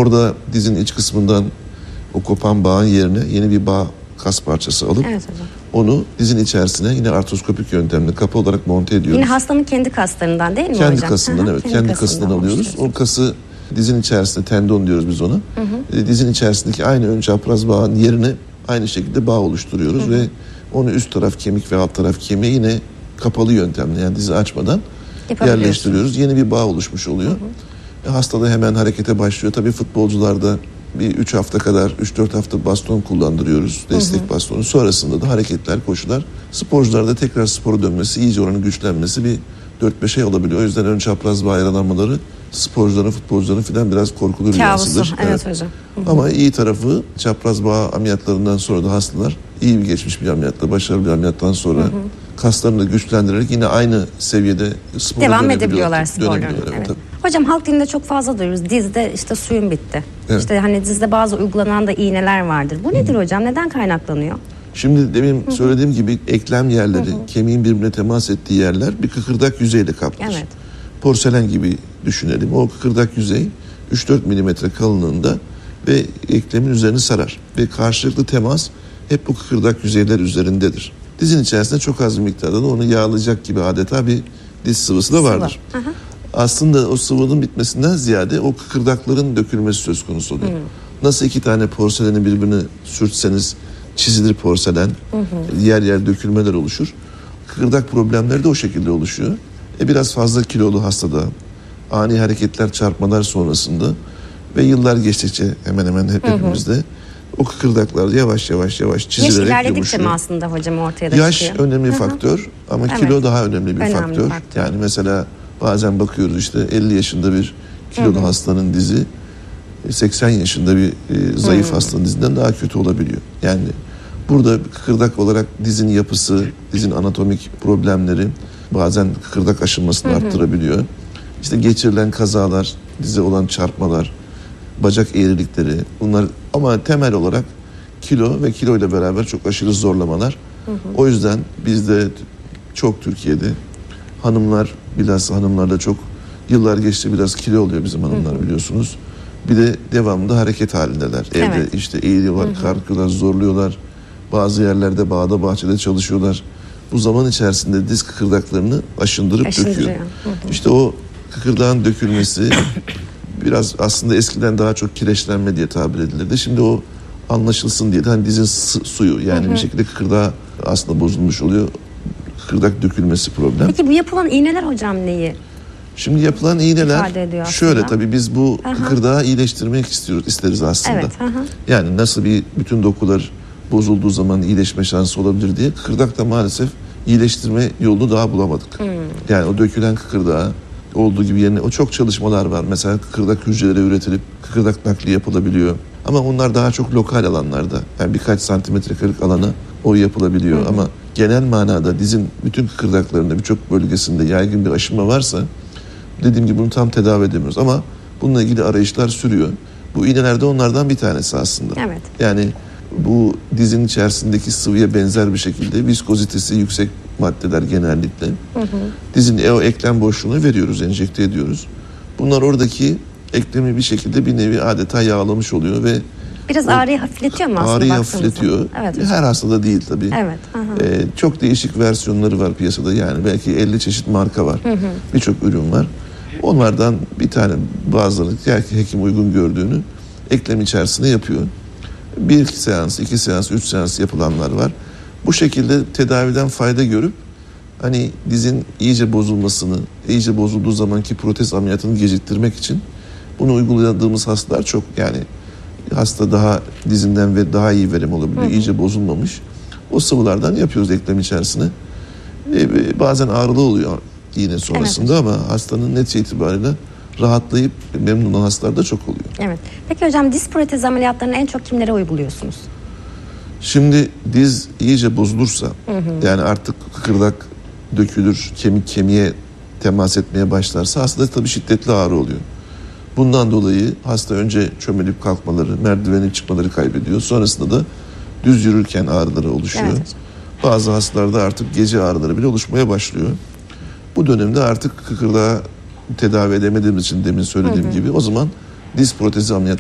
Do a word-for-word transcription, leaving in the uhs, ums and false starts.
Orada dizin iç kısmından o kopan bağın yerine yeni bir bağ kas parçası alıp evet hocam. onu dizin içerisine yine artroskopik yöntemle kapı olarak monte ediyoruz. Yine hastanın kendi kaslarından değil mi kendi hocam? Kasından, evet, kendi, kendi kasından alıyoruz. O kası dizin içerisinde, tendon diyoruz biz ona. Hı hı. Dizin içerisindeki aynı ön çapraz bağın yerine aynı şekilde bağ oluşturuyoruz. Hı hı. Ve onu üst taraf kemik ve alt taraf kemiğe yine kapalı yöntemle, yani dizi açmadan yerleştiriyoruz. Yeni bir bağ oluşmuş oluyor. Hı hı. E, hasta da hemen harekete başlıyor. Tabii futbolcularda bir üç hafta kadar, üç dört hafta baston kullandırıyoruz. Destek hı hı. bastonu. Sonrasında da hareketler, koşular. Sporcularda tekrar spora dönmesi, iyice oranın güçlenmesi bir dört beş ay olabiliyor. O yüzden ön çapraz bağ yaralanmaları sporcuların, futbolcuların filan biraz korkulu rüyasıdır. Evet, evet hocam. Hı hı. Ama iyi tarafı, çapraz bağ ameliyatlarından sonra da hastalar iyi bir geçmiş bir ameliyatla, başarılı bir ameliyattan sonra hı hı. kaslarını da güçlendirerek yine aynı seviyede spora devam edebiliyorlar sporlarına. Evet. Evet. Hocam halk dilinde çok fazla duyuyoruz. Dizde işte suyun bitti. Evet. İşte hani dizde bazı uygulanan da iğneler vardır. Bu nedir hı. hocam? Neden kaynaklanıyor? Şimdi demin hı hı. söylediğim gibi eklem yerleri, hı hı. kemiğin birbirine temas ettiği yerler bir kıkırdak yüzeyle kaplıdır. Evet. Porselen gibi düşünelim. O kıkırdak yüzey üç dört milimetre kalınlığında ve eklemin üzerini sarar. Ve karşılıklı temas hep bu kıkırdak yüzeyler üzerindedir. Dizin içerisinde çok az bir miktarda da onu yağlayacak gibi adeta bir diz sıvısı da vardır. Sıvı. Aslında o sıvının bitmesinden ziyade o kıkırdakların dökülmesi söz konusu oluyor. Hmm. Nasıl iki tane porseleni birbirine sürtseniz çizilir porselen, hı hı. yer yer dökülmeler oluşur. Kıkırdak problemleri de o şekilde oluşuyor. E biraz fazla kilolu hastada ani hareketler, çarpmalar sonrasında ve yıllar geçtikçe hemen hemen hep hı hı. hepimizde o kıkırdaklar yavaş yavaş yavaş çizilerek yumuşuyor. Yaş ilerledikçe mi aslında hocam ortaya da Yaş çıkıyor? Yaş önemli hı hı. faktör ama evet. kilo daha önemli bir önemli faktör. faktör. Yani mesela bazen bakıyoruz işte elli yaşında bir kilolu hı hı. hastanın dizi seksen yaşında bir e, zayıf hı hı. hastanın dizinden daha kötü olabiliyor. Yani burada kıkırdak olarak dizin yapısı, dizin anatomik problemleri bazen kıkırdak aşınmasını hı hı. arttırabiliyor. İşte geçirilen kazalar, dize olan çarpmalar, bacak eğrilikleri bunlar, ama temel olarak kilo ve kilo ile beraber çok aşırı zorlamalar. Hı hı. O yüzden bizde çok Türkiye'de hanımlar, bilhassa hanımlarda çok yıllar geçti biraz kilo oluyor bizim hanımlar hı hı. biliyorsunuz. Bir de devamlı hareket halindeler. Evet. Evde işte eğiliyorlar, hı hı. kalkıyorlar, zorluyorlar. Bazı yerlerde bağda bahçede çalışıyorlar. Bu zaman içerisinde diz kıkırdaklarını aşındırıp Aşındırıyor. döküyor. Hı hı. İşte o kıkırdağın dökülmesi biraz aslında eskiden daha çok kireçlenme diye tabir edilirdi. Şimdi o anlaşılsın diye de hani dizin suyu yani hı hı. bir şekilde kıkırdağı aslında bozulmuş oluyor. Kıkırdak dökülmesi problem. Peki bu yapılan iğneler hocam neyi? Şimdi yapılan iğneler şöyle, tabii biz bu aha. kıkırdağı iyileştirmek istiyoruz, isteriz aslında. Evet, yani nasıl bir bütün dokular bozulduğu zaman iyileşme şansı olabilir diye kıkırdakta maalesef iyileştirme yolunu daha bulamadık. Hmm. Yani o dökülen kıkırdağı olduğu gibi yerine o çok çalışmalar var. Mesela kıkırdak hücreleri üretilip kıkırdak nakli yapılabiliyor. Ama onlar daha çok lokal alanlarda. Yani birkaç santimetre karelik alana o yapılabiliyor. Hmm. Ama genel manada dizin bütün kıkırdaklarında birçok bölgesinde yaygın bir aşınma varsa dediğim gibi bunu tam tedavi edemiyoruz. Ama bununla ilgili arayışlar sürüyor. Bu iğneler de onlardan bir tanesi aslında. Evet. Yani bu dizin içerisindeki sıvıya benzer bir şekilde viskozitesi yüksek maddeler genellikle. Hı hı. Dizin o eklem boşluğuna veriyoruz, enjekte ediyoruz. Bunlar oradaki eklemi bir şekilde bir nevi adeta yağlamış oluyor ve biraz ağrıyı hafifletiyor mu aslında? Ağrıyı hafifletiyor. Evet, her hastada değil tabii. Evet. Ee, çok değişik versiyonları var piyasada. Yani belki elli çeşit marka var. Birçok ürün var. Onlardan bir tane bazıları diğer hekim uygun gördüğünü eklem içerisinde yapıyor. Bir iki seans, iki seans, üç seans yapılanlar var. Bu şekilde tedaviden fayda görüp hani dizin iyice bozulmasını, iyice bozulduğu zamanki protez ameliyatını geciktirmek için bunu uyguladığımız hastalar çok. Yani hasta daha dizinden ve daha iyi verim olabiliyor. Hı hı. İyice bozulmamış. O sıvılardan yapıyoruz eklem içerisine. Ee, bazen ağrılı oluyor yine sonrasında, evet. Ama hastanın netice itibariyle rahatlayıp memnun olan hastalar da çok oluyor. Evet. Peki hocam diz protezi ameliyatlarını en çok kimlere uyguluyorsunuz? Şimdi diz iyice bozulursa, hı hı. yani artık kıkırdak dökülür, kemik kemiğe temas etmeye başlarsa hastada tabii şiddetli ağrı oluyor. Bundan dolayı hasta önce çömelip kalkmaları, merdiveni çıkmaları kaybediyor. Sonrasında da düz yürürken ağrıları oluşuyor. Evet. Bazı hastalarda artık gece ağrıları bile oluşmaya başlıyor. Bu dönemde artık kıkırdağı tedavi edemediğimiz için demin söylediğim hı hı. gibi o zaman diz protezi ameliyatı